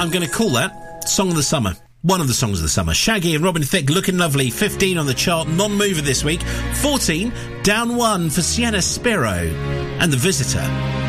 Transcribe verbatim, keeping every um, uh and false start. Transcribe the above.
I'm going to call that Song of the Summer. One of the songs of the summer. Shaggy and Robin Thicke, Looking Lovely, fifteen on the chart, non-mover this week. fourteen, down one for Sienna Spiro and The Visitor.